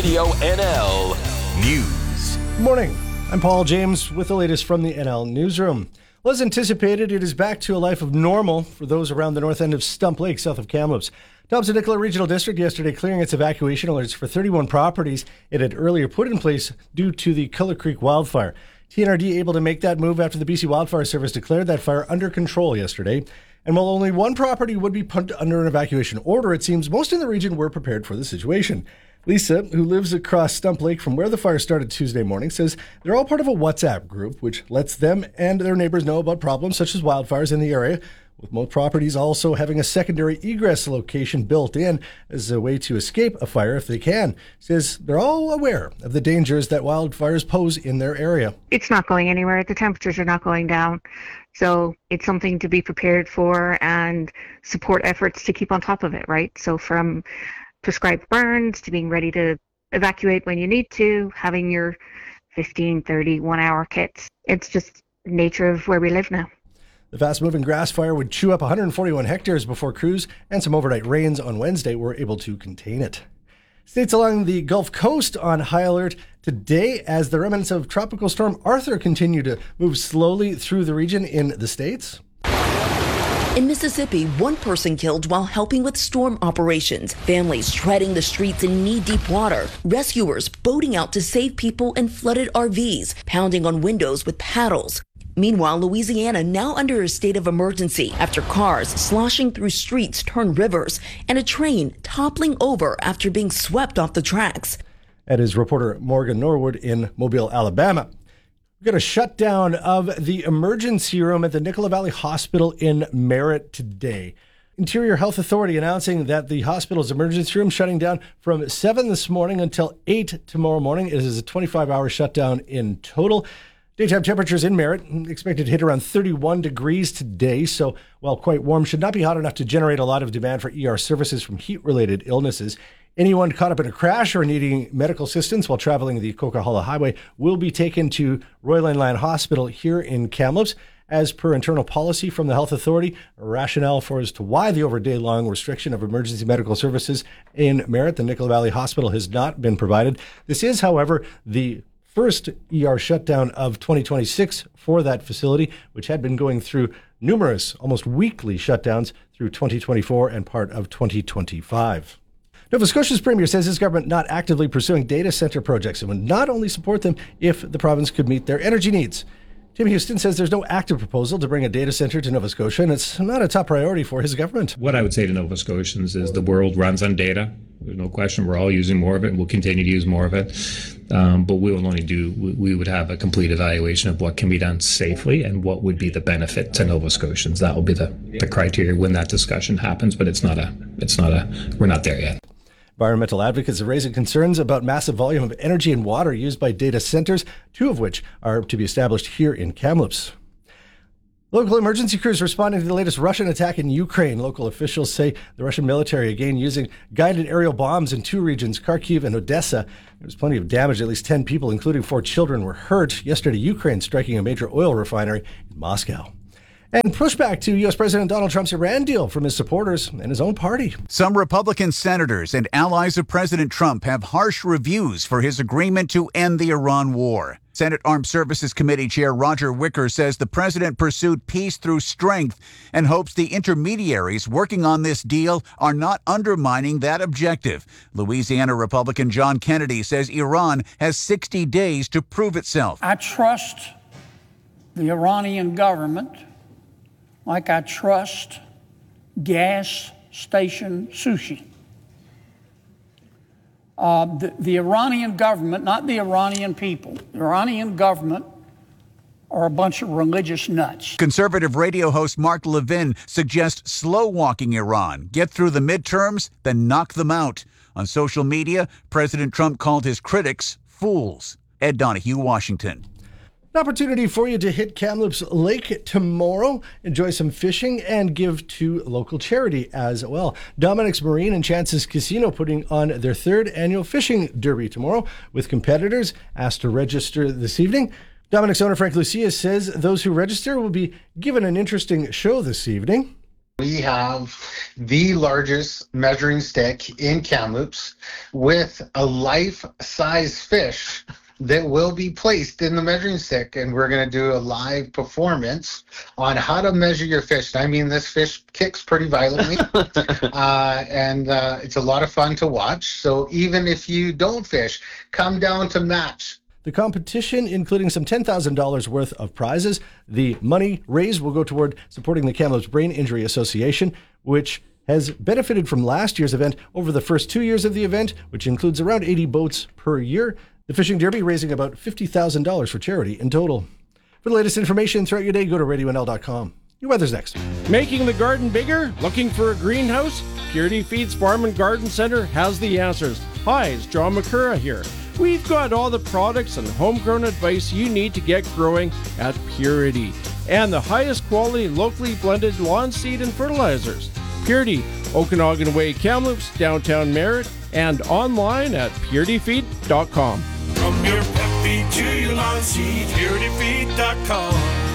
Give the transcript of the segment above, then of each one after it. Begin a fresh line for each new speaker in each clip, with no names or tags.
Radio NL News.
Good morning. I'm Paul James with the latest from the NL Newsroom. Well, as anticipated, it is back to a life of normal for those around the north end of Stump Lake, south of Kamloops. Thompson-Nicola Regional District yesterday clearing its evacuation alerts for 31 properties it had earlier put in place due to the Culler Creek wildfire. TNRD able to make that move after the BC Wildfire Service declared that fire under control yesterday. And while only one property would be put under an evacuation order, it seems most in the region were prepared for the situation. Lisa, who lives across Stump Lake from where the fire started Tuesday morning, says they're all part of a WhatsApp group, which lets them and their neighbors know about problems such as wildfires in the area, with most properties also having a secondary egress location built in as a way to escape a fire if they can. Says they're all aware of the dangers that wildfires pose in their area.
It's not going anywhere. The temperatures are not going down. So it's something to be prepared for and support efforts to keep on top of it, right? So from prescribed burns to being ready to evacuate when you need to, having your 15, 30, 1-hour kits. It's just nature of where we live now.
The fast-moving grass fire would chew up 141 hectares before crews and some overnight rains on Wednesday were able to contain it. States along the Gulf Coast on high alert today as the remnants of Tropical Storm Arthur continue to move slowly through the region in the states.
In Mississippi, one person killed while helping with storm operations. Families treading the streets in knee-deep water. Rescuers boating out to save people in flooded RVs, pounding on windows with paddles. Meanwhile, Louisiana now under a state of emergency after cars sloshing through streets turn rivers and a train toppling over after being swept off the tracks.
That is reporter Morgan Norwood in Mobile, Alabama. We've got a shutdown of the emergency room at the Nicola Valley Hospital in Merritt today. Interior Health Authority announcing that the hospital's emergency room shutting down from 7 this morning until 8 tomorrow morning. It is a 25-hour shutdown in total. Daytime temperatures in Merritt expected to hit around 31 degrees today, so while quite warm, should not be hot enough to generate a lot of demand for ER services from heat-related illnesses. Anyone caught up in a crash or needing medical assistance while traveling the Coquihalla Highway will be taken to Royal Land Hospital here in Kamloops. As per internal policy from the Health Authority, a rationale for as to why the over day-long restriction of emergency medical services in Merritt, the Nicola Valley Hospital, has not been provided. This is, however, the first ER shutdown of 2026 for that facility, which had been going through numerous, almost weekly shutdowns through 2024 and part of 2025. Nova Scotia's Premier says his government not actively pursuing data center projects and would not only support them if the province could meet their energy needs. Tim Houston says there's no active proposal to bring a data center to Nova Scotia, and it's not a top priority for his government.
What I would say to Nova Scotians is the world runs on data. There's no question we're all using more of it, and we'll continue to use more of it. But we would have a complete evaluation of what can be done safely and what would be the benefit to Nova Scotians. That will be the criteria when that discussion happens, but we're not there yet.
Environmental advocates are raising concerns about massive volume of energy and water used by data centers, 2 of which are to be established here in Kamloops. Local emergency crews responding to the latest Russian attack in Ukraine. Local officials say the Russian military again using guided aerial bombs in 2 regions, Kharkiv and Odessa. There was plenty of damage. At least 10 people, including 4 children, were hurt. Yesterday, Ukraine striking a major oil refinery in Moscow. And pushback to U.S. President Donald Trump's Iran deal from his supporters and his own party.
Some Republican senators and allies of President Trump have harsh reviews for his agreement to end the Iran war. Senate Armed Services Committee Chair Roger Wicker says the president pursued peace through strength and hopes the intermediaries working on this deal are not undermining that objective. Louisiana Republican John Kennedy says Iran has 60 days to prove itself.
I trust the Iranian government like I trust gas station sushi. The Iranian government, not the Iranian people, the Iranian government are a bunch of religious nuts.
Conservative radio host Mark Levin suggests slow-walking Iran, get through the midterms, then knock them out. On social media, President Trump called his critics fools. Ed Donahue, Washington.
An opportunity for you to hit Kamloops Lake tomorrow, enjoy some fishing, and give to local charity as well. Dominic's Marine and Chances Casino putting on their 3rd annual fishing derby tomorrow, with competitors asked to register this evening. Dominic's owner Frank Lucia says those who register will be given an interesting show this evening.
We have the largest measuring stick in Kamloops with a life-size fish that will be placed in the measuring stick, and we're going to do a live performance on how to measure your fish. I mean, this fish kicks pretty violently, and it's a lot of fun to watch. So even if you don't fish, come down to match.
The competition, including some $10,000 worth of prizes. The money raised will go toward supporting the Kamloops Brain Injury Association, which has benefited from last year's event over the first 2 years of the event, which includes around 80 boats per year. The Fishing Derby raising about $50,000 for charity in total. For the latest information throughout your day, go to RadioNL.com. Your weather's next.
Making the garden bigger? Looking for a greenhouse? Purity Feeds Farm and Garden Center has the answers. Hi, it's John McCurra here. We've got all the products and homegrown advice you need to get growing at Purity. And the highest quality locally blended lawn seed and fertilizers. Purity, Okanagan Way, Kamloops, downtown Merritt, and online at purityfeed.com.
From your pet feed to your lawn seed, purityfeed.com.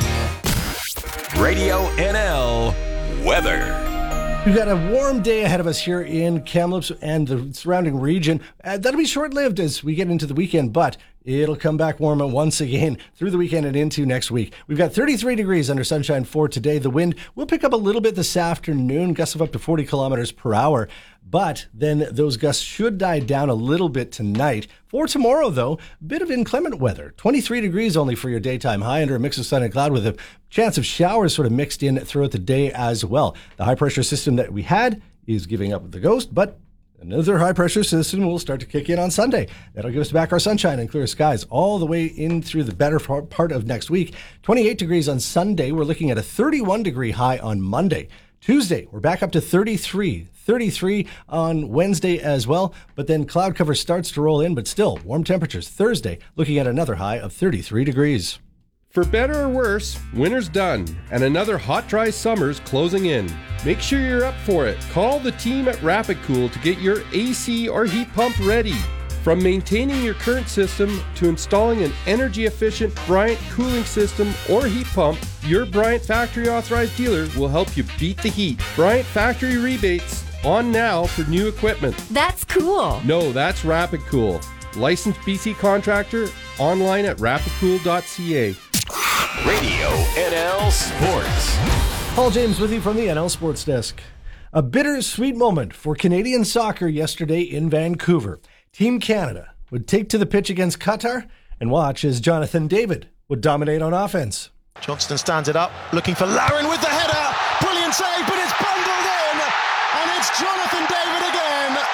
Radio NL weather.
We've got a warm day ahead of us here in Kamloops and the surrounding region. That'll be short-lived as we get into the weekend, but it'll come back warmer once again through the weekend and into next week. We've got 33 degrees under sunshine for today. The wind will pick up a little bit this afternoon, gusts of up to 40 kilometers per hour. But then those gusts should die down a little bit tonight. For tomorrow, though, a bit of inclement weather. 23 degrees only for your daytime high under a mix of sun and cloud with a chance of showers sort of mixed in throughout the day as well. The high-pressure system that we had is giving up the ghost, but another high-pressure system will start to kick in on Sunday. That'll give us back our sunshine and clear skies all the way in through the better part of next week. 28 degrees on Sunday. We're looking at a 31-degree high on Monday. Tuesday, we're back up to 33 on Wednesday as well, but then cloud cover starts to roll in, but still warm temperatures. Thursday, looking at another high of 33 degrees.
For better or worse, winter's done, and another hot, dry summer's closing in. Make sure you're up for it. Call the team at Rapid Cool to get your AC or heat pump ready. From maintaining your current system to installing an energy-efficient Bryant cooling system or heat pump, your Bryant factory authorized dealer will help you beat the heat. Bryant factory rebates on now for new equipment.
That's cool.
No, that's Rapid Cool. Licensed BC contractor, online at rapidcool.ca.
Radio NL Sports.
Paul James with you from the NL Sports Desk. A bittersweet moment for Canadian soccer yesterday in Vancouver. Team Canada would take to the pitch against Qatar and watch as Jonathan David would dominate on offense.
Johnston stands it up, looking for Larin with the header. Brilliant save, but it's bundled in, and it's Jonathan David again.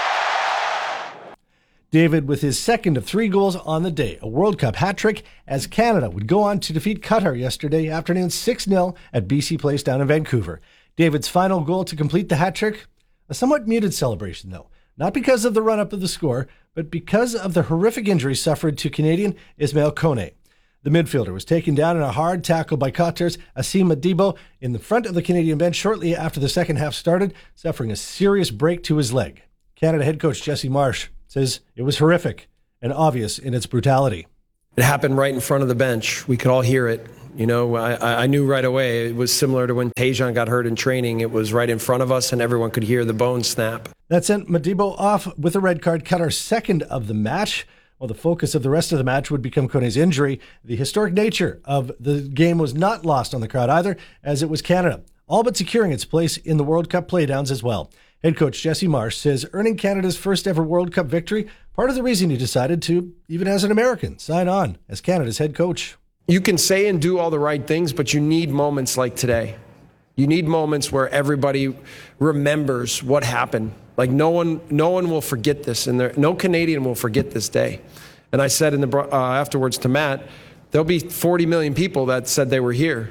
David with his second of 3 goals on the day, a World Cup hat-trick as Canada would go on to defeat Qatar yesterday afternoon 6-0 at BC Place down in Vancouver. David's final goal to complete the hat-trick, a somewhat muted celebration though. Not because of the run-up of the score, but because of the horrific injury suffered to Canadian Ismail Kone. The midfielder was taken down in a hard tackle by Qatar's Asim Madibo in the front of the Canadian bench shortly after the second half started, suffering a serious break to his leg. Canada head coach Jesse Marsh says it was horrific and obvious in its brutality.
It happened right in front of the bench. We could all hear it. You know, I knew right away. It was similar to when Tajon got hurt in training. It was right in front of us and everyone could hear the bone snap.
That sent Madibo off with a red card, Qatar's second of the match. While the focus of the rest of the match would become Kone's injury, the historic nature of the game was not lost on the crowd either, as it was Canada, all but securing its place in the World Cup playdowns as well. Head coach Jesse Marsh says earning Canada's first ever World Cup victory, part of the reason he decided to, even as an American, sign on as Canada's head coach.
You can say and do all the right things, but you need moments like today. You need moments where everybody remembers what happened. Like no one will forget this, and no Canadian will forget this day. And I said afterwards to Matt, there'll be 40 million people that said they were here.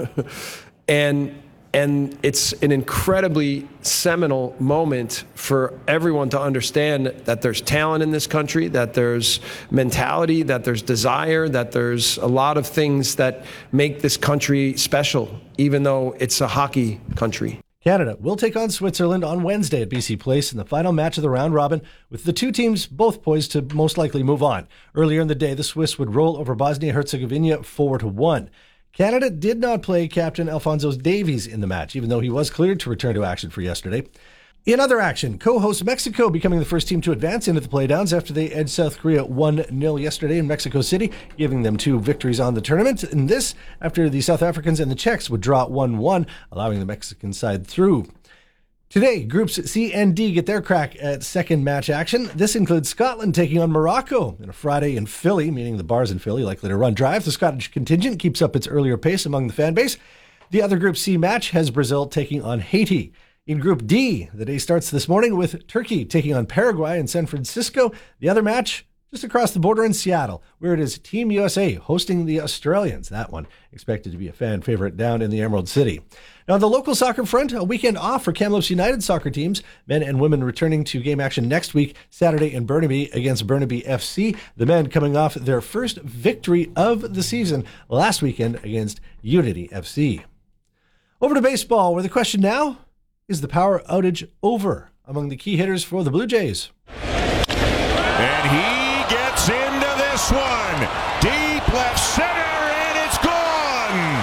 And it's an incredibly seminal moment for everyone to understand that there's talent in this country, that there's mentality, that there's desire, that there's a lot of things that make this country special, even though it's a hockey country.
Canada will take on Switzerland on Wednesday at BC Place in the final match of the round robin, with the two teams both poised to most likely move on. Earlier in the day, the Swiss would roll over Bosnia-Herzegovina 4-1. Canada did not play Captain Alphonso Davies in the match, even though he was cleared to return to action for yesterday. In other action, co-host Mexico becoming the first team to advance into the playdowns after they edged South Korea 1-0 yesterday in Mexico City, giving them 2 victories on the tournament. And this after the South Africans and the Czechs would draw 1-1, allowing the Mexican side through. Today, Groups C and D get their crack at second match action. This includes Scotland taking on Morocco on a Friday in Philly, meaning the bars in Philly likely to run dry if the Scottish contingent keeps up its earlier pace among the fan base. The other Group C match has Brazil taking on Haiti. In Group D, the day starts this morning with Turkey taking on Paraguay in San Francisco. The other match just across the border in Seattle, where it is Team USA hosting the Australians. That one expected to be a fan favorite down in the Emerald City. Now, on the local soccer front, a weekend off for Kamloops United soccer teams. Men and women returning to game action next week, Saturday in Burnaby against Burnaby FC. The men coming off their first victory of the season last weekend against Unity FC. Over to baseball, where the question now, is the power outage over among the key hitters for the Blue Jays?
And he gets into this one. Deep left center, and it's gone.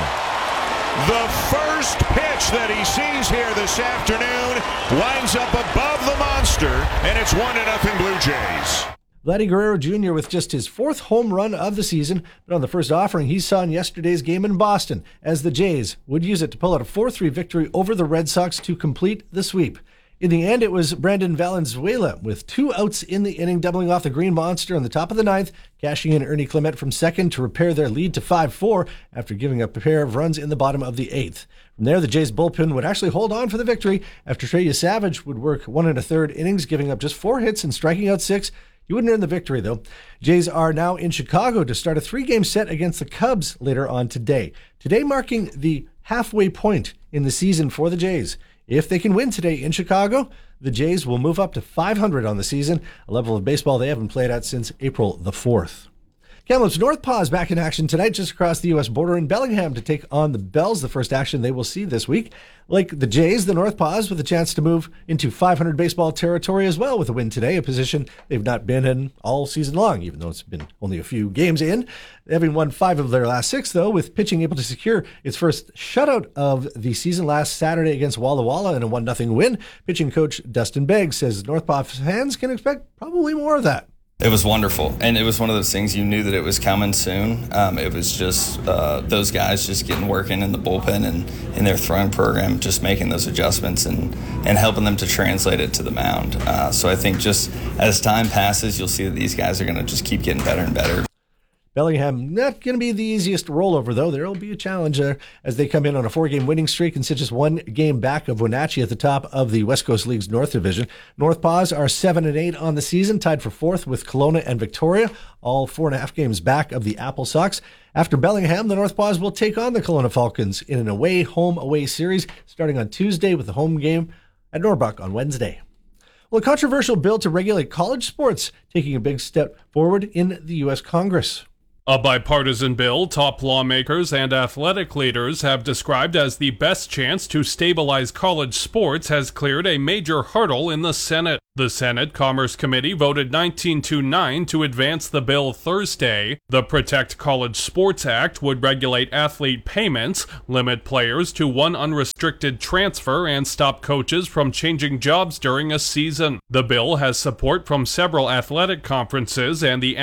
The first pitch that he sees here this afternoon winds up above the monster, and it's 1-0 Blue Jays.
Vladdy Guerrero Jr. with just his 4th home run of the season, but on the first offering he saw in yesterday's game in Boston, as the Jays would use it to pull out a 4-3 victory over the Red Sox to complete the sweep. In the end, it was Brandon Valenzuela with 2 outs in the inning, doubling off the Green Monster on the top of the 9th, cashing in Ernie Clement from second to repair their lead to 5-4 after giving up a pair of runs in the bottom of the 8th. From there, the Jays bullpen would actually hold on for the victory after Trey Savage would work 1 1/3 innings, giving up just 4 hits and striking out 6. He wouldn't earn the victory, though. Jays are now in Chicago to start a 3-game set against the Cubs later on today. Today marking the halfway point in the season for the Jays. If they can win today in Chicago, the Jays will move up to 500 on the season, a level of baseball they haven't played at since April the 4th. Kamloops North Paws back in action tonight just across the U.S. border in Bellingham to take on the Bells, the first action they will see this week. Like the Jays, the North Paws with a chance to move into 500 baseball territory as well with a win today, a position they've not been in all season long, even though it's been only a few games in. Having won 5 of their last 6, though, with pitching able to secure its first shutout of the season last Saturday against Walla Walla in a 1-0 win. Pitching coach Dustin Beggs says North Paws fans can expect probably more of that.
It was wonderful, and it was one of those things you knew that it was coming soon. It was just those guys just getting working in the bullpen and in their throwing program, just making those adjustments and helping them to translate it to the mound. So I think just as time passes, you'll see that these guys are going to just keep getting better and better.
Bellingham, not going to be the easiest rollover, though. There will be a challenge there as they come in on a 4-game winning streak and sit just 1 game back of Wenatchee at the top of the West Coast League's North Division. North Paws are 7-8 on the season, tied for 4th with Kelowna and Victoria, all 4.5 games back of the Apple Sox. After Bellingham, the North Paws will take on the Kelowna Falcons in an away-home-away series starting on Tuesday with the home game at Norbuck on Wednesday. Well, a controversial bill to regulate college sports taking a big step forward in the U.S. Congress.
A bipartisan bill top lawmakers and athletic leaders have described as the best chance to stabilize college sports has cleared a major hurdle in the Senate. The Senate Commerce Committee voted 19-9 to advance the bill Thursday. The Protect College Sports Act would regulate athlete payments, limit players to 1 unrestricted transfer, and stop coaches from changing jobs during a season. The bill has support from several athletic conferences and the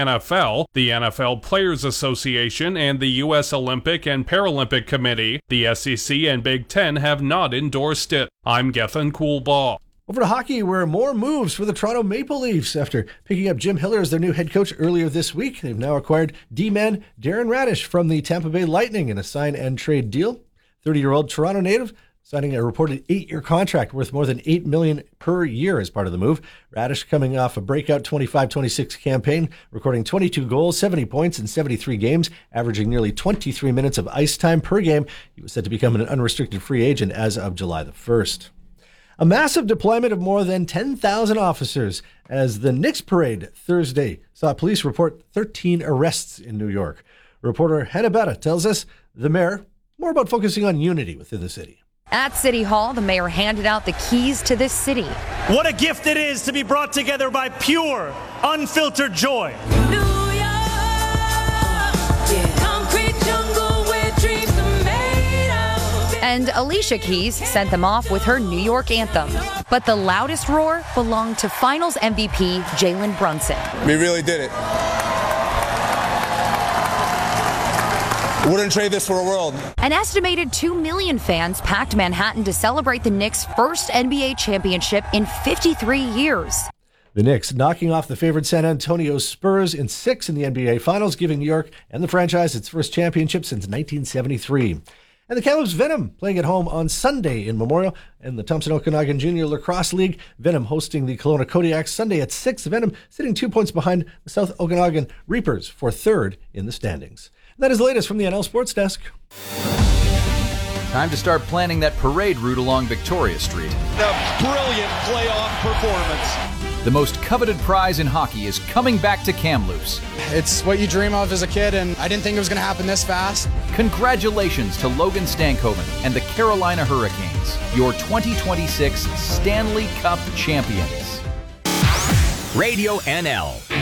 NFL Players Association, and the U.S. Olympic and Paralympic Committee. The SEC and Big Ten have not endorsed it. I'm Gethin Coolbaugh.
Over to hockey, where more moves for the Toronto Maple Leafs. After picking up Jim Hiller as their new head coach earlier this week, they've now acquired D-man Darren Radish from the Tampa Bay Lightning in a sign and trade deal. 30-year-old Toronto native signing a reported 8-year contract worth more than $8 million per year as part of the move. Radish coming off a breakout 25-26 campaign, recording 22 goals, 70 points in 73 games, averaging nearly 23 minutes of ice time per game. He was set to become an unrestricted free agent as of July the 1st. A massive deployment of more than 10,000 officers as the Knicks parade Thursday saw police report 13 arrests in New York. Reporter Hannah Betta tells us the mayor more about focusing on unity within the city.
At City Hall, the mayor handed out the keys to this city.
What a gift it is to be brought together by pure, unfiltered joy.
New York, concrete jungle where dreams
And Alicia Keys sent them off with her New York anthem. But the loudest roar belonged to Finals MVP Jalen Brunson.
We really did it. Wouldn't trade this for a world.
An estimated 2 million fans packed Manhattan to celebrate the Knicks' first NBA championship in 53 years.
The Knicks knocking off the favored San Antonio Spurs in 6 in the NBA Finals, giving New York and the franchise its first championship since 1973. And the Kamloops Venom playing at home on Sunday in Memorial. And the Thompson Okanagan Junior Lacrosse League, Venom hosting the Kelowna Kodiaks Sunday at 6. Venom sitting 2 points behind the South Okanagan Reapers for third in the standings. And that is the latest from the NL Sports Desk.
Time to start planning that parade route along Victoria Street.
A brilliant playoff performance.
The most coveted prize in hockey is coming back to Kamloops.
It's what you dream of as a kid, and I didn't think it was going to happen this fast.
Congratulations to Logan Stankoven and the Carolina Hurricanes, your 2026 Stanley Cup champions.
Radio NL